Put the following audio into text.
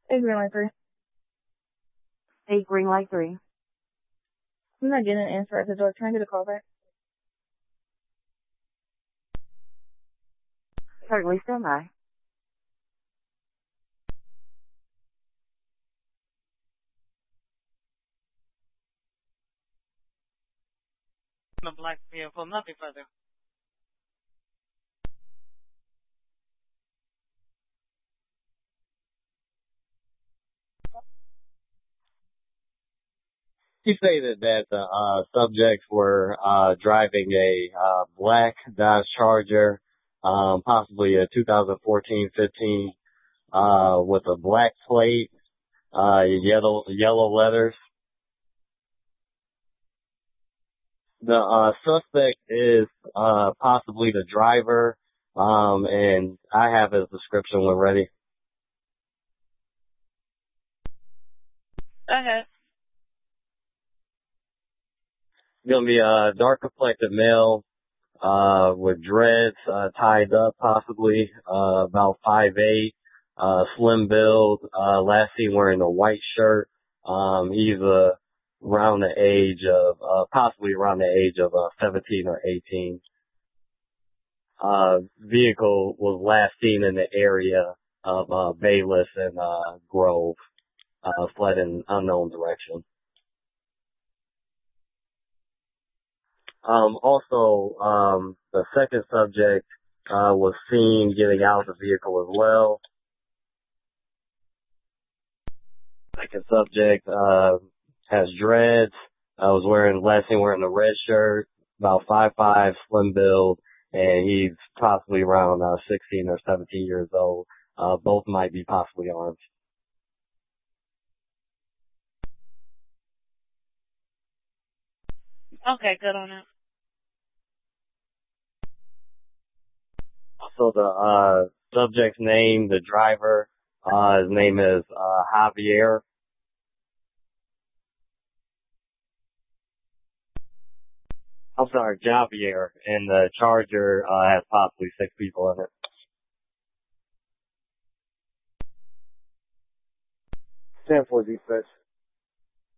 Hey, green light 3. Hey, green light 3. I'm not getting an answer at the door. Can I get a call back? Certainly, stand by. The black vehicle, nothing further. He stated that the subjects were driving a black Dodge Charger, possibly a 2014-15, with a black plate, yellow letters. The suspect is possibly the driver, and I have his description when ready. Go ahead. Gonna be a dark complected male, with dreads, tied up possibly, about 5'8", slim build, last seen wearing a white shirt. He's, around the age of, possibly around the age of, 17 or 18. Vehicle was last seen in the area of, Bayless and, Grove, fled in unknown direction. Also, the second subject, was seen getting out of the vehicle as well. Second subject, has dreads, was last seen wearing a red shirt, about 5'5", slim build, and he's possibly around, 16 or 17 years old. Both might be possibly armed. Okay, good on it. So the subject's name, the driver, his name is Javier. I'm sorry, Javier, and the Charger has possibly 6 people in it. 10-4 dispatch.